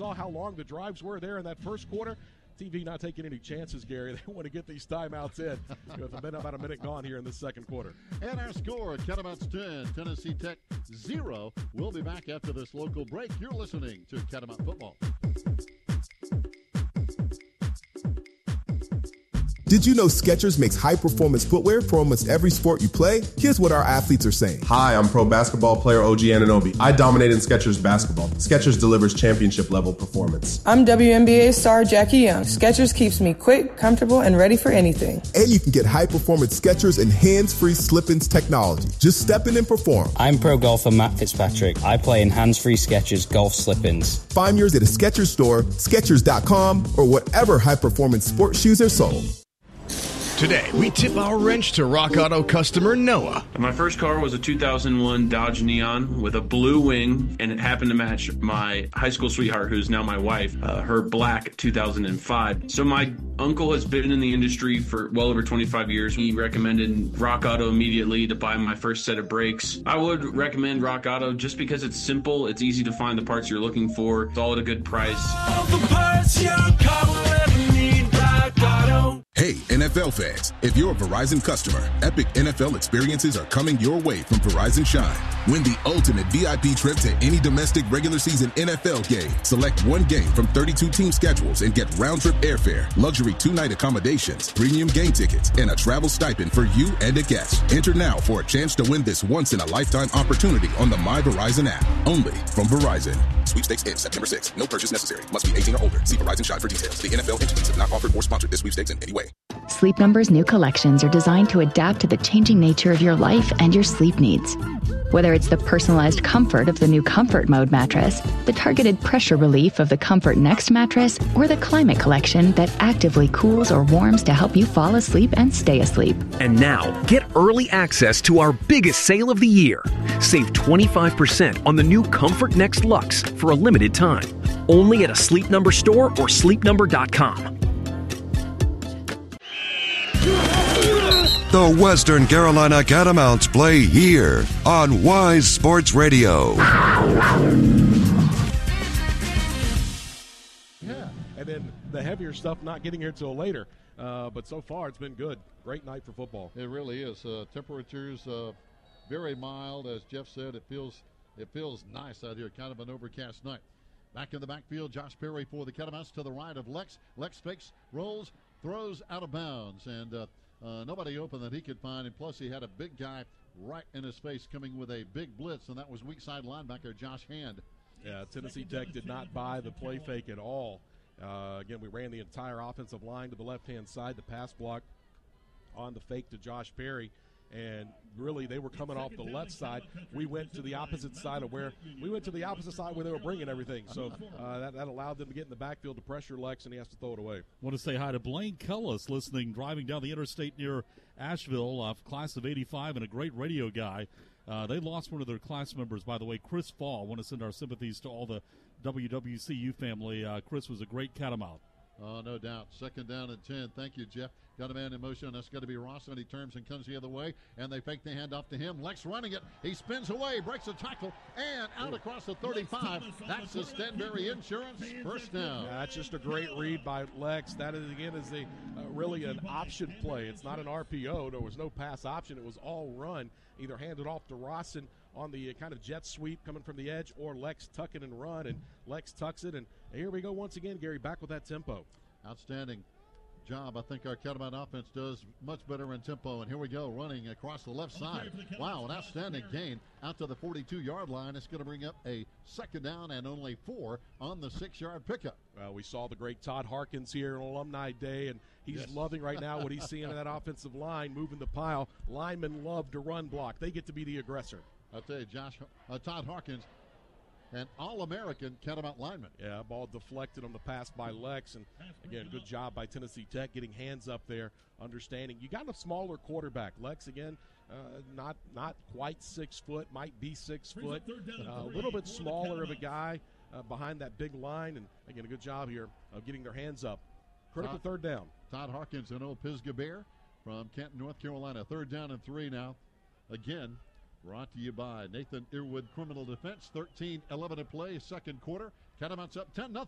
saw how long the drives were there in that first quarter. TV not taking any chances, Gary. They want to get these timeouts in with about a minute gone here in the second quarter. And our score, Catamounts 10, Tennessee Tech 0. We'll be back after this local break. You're listening to Catamount Football. Did you know Skechers makes high-performance footwear for almost every sport you play? Here's what our athletes are saying. Hi, I'm pro basketball player OG Anunoby. I dominate in Skechers basketball. Skechers delivers championship-level performance. I'm WNBA star Jackie Young. Skechers keeps me quick, comfortable, and ready for anything. And you can get high-performance Skechers and hands-free slip-ins technology. Just step in and perform. I'm pro golfer Matt Fitzpatrick. I play in hands-free Skechers golf slip-ins. Find yours at a Skechers store, Skechers.com, or whatever high-performance sports shoes are sold. Today, we tip our wrench to Rock Auto customer Noah. My first car was a 2001 Dodge Neon with a blue wing, and it happened to match my high school sweetheart, who's now my wife, her black 2005. So my uncle has been in the industry for well over 25 years. He recommended Rock Auto immediately to buy my first set of brakes. I would recommend Rock Auto just because it's simple, it's easy to find the parts you're looking for, it's all at a good price. All the parts your car will ever need, Rock Auto. Hey, NFL fans, if you're a Verizon customer, epic NFL experiences are coming your way from Verizon Shine. Win the ultimate VIP trip to any domestic regular season NFL game. Select one game from 32 team schedules and get round-trip airfare, luxury 2-night accommodations, premium game tickets, and a travel stipend for you and a guest. Enter now for a chance to win this once-in-a-lifetime opportunity on the My Verizon app. Only from Verizon. Sweepstakes ends September 6th. No purchase necessary. Must be 18 or older. See Verizon Shine for details. The NFL entities have not offered or sponsored this sweepstakes in any way. Sleep Number's new collections are designed to adapt to the changing nature of your life and your sleep needs. Whether it's the personalized comfort of the new Comfort Mode mattress, the targeted pressure relief of the Comfort Next mattress, or the Climate Collection that actively cools or warms to help you fall asleep and stay asleep. And now, get early access to our biggest sale of the year. Save 25% on the new Comfort Next Luxe for a limited time. Only at a Sleep Number store or sleepnumber.com. The Western Carolina Catamounts play here on Wise Sports Radio. Yeah, and then the heavier stuff not getting here till later. But so far it's been good. Great night for football. It really is. Temperatures very mild, as Jeff said. It feels nice out here. Kind of an overcast night. Back in the backfield, Josh Perry for the Catamounts to the right of Lex. Lex fakes, rolls, throws out of bounds, and nobody open that he could find, and plus he had a big guy right in his face coming with a big blitz, and that was weak side linebacker Josh Hand. Yeah, Tennessee Tech did not buy the play fake at all. Again, we ran the entire offensive line to the left-hand side, the pass block on the fake to Josh Perry, and really they were coming off the left side. We went to the opposite side where they were bringing everything. So that allowed them to get in the backfield to pressure Lex, and he has to throw it away. Want to say hi to Blaine Cullis, driving down the interstate near Asheville, class of 85, and a great radio guy. They lost one of their class members, by the way, Chris Fall. Want to send our sympathies to all the WWCU family. Chris was a great catamount. Oh, no doubt. Second down and 10. Thank you, Jeff. Got a man in motion. That's got to be Ross, and he turns and comes the other way, and they fake the handoff to him. Lex running it. He spins away, breaks a tackle, and out across the 35. That's the Stanberry Insurance first down. Yeah, that's just a great read by Lex. That is, again, is really an option play. It's not an RPO. There was no pass option. It was all run, either handed off to Rawson on the kind of jet sweep coming from the edge, or Lex tuck it and run, and Lex tucks it, and here we go once again, Gary, back with that tempo. Outstanding job. I think our Catamount offense does much better in tempo, and here we go, running across the left side. Wow, an outstanding gain out to the 42-yard line. It's going to bring up a second down and only 4 on the 6-yard pickup. We saw the great Todd Harkins here on Alumni Day, and he's loving right now what he's seeing in that offensive line, moving the pile. Linemen love to run block. They get to be the aggressor. I'll tell you, Todd Harkins, an All-American Catamount lineman. Yeah, ball deflected on the pass by Lex, and again, good job by Tennessee Tech getting hands up there, understanding. You got a smaller quarterback. Lex, again, not quite 6 foot, might be 6 foot, a little bit smaller of a guy behind that big line, and again, a good job here of getting their hands up. Critical third down. Todd Harkins and old Pisgah Bear from Canton, North Carolina. 3rd down and 3 now. Again, brought to you by Nathan Earwood Criminal Defense. 13-11 to play, second quarter. Catamounts up 10-0.